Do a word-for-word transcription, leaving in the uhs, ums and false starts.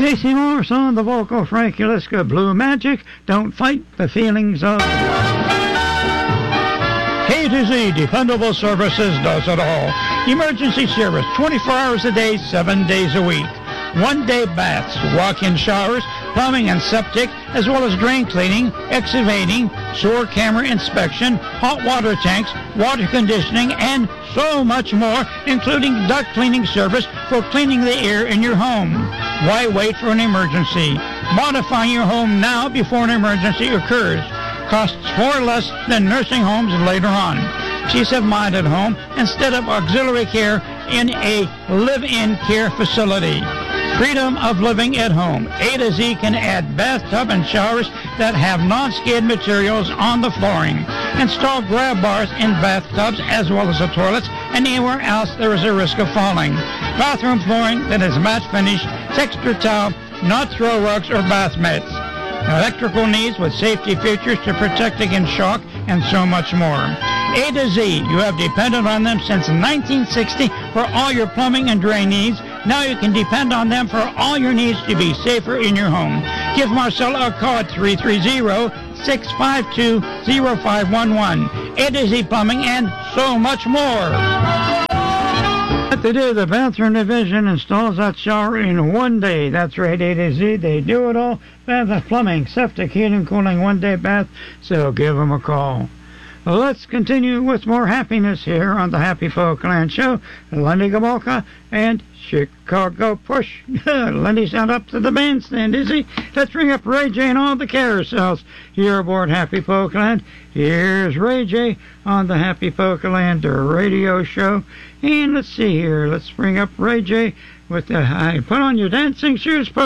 Casey Morris on the vocal, Frank Uliska, Blue Magic, Don't Fight the Feelings of... A to Z Dependable Services does it all. Emergency service, twenty-four hours a day, seven days a week. One-day baths, walk-in showers, plumbing and septic, as well as drain cleaning, excavating, sewer camera inspection, hot water tanks, water conditioning, and so much more, including duct cleaning service for cleaning the air in your home. Why wait for an emergency? Modify your home now before an emergency occurs. Costs far less than nursing homes later on. Peace of mind at home instead of auxiliary care in a live-in care facility. Freedom of living at home. A to Z can add bathtub and showers that have non-skid materials on the flooring. Install grab bars in bathtubs as well as the toilets and anywhere else there is a risk of falling. Bathroom flooring that is matte finish, texture tile, not throw rugs or bath mats. Electrical needs with safety features to protect against shock, and so much more. A to Z, you have depended on them since nineteen sixty for all your plumbing and drain needs. Now you can depend on them for all your needs to be safer in your home. Give Marcella a call at three three zero, six five two, zero five one one. A to Z Plumbing and so much more. What they do, the bathroom division installs that shower in one day. That's right, A to Z. They do it all. Bath, plumbing, septic, heating, cooling, one-day bath. So give them a call. Well, let's continue with more happiness here on the Happy Folkland Show. Lenny Gomulka and Chicago Push. Lenny's not up to the bandstand, is he? Let's bring up Ray J and all the carousels here aboard Happy Folkland. Here's Ray J on the Happy Folkland radio show. And let's see here. Let's bring up Ray J with the... Uh, put on your dancing shoes,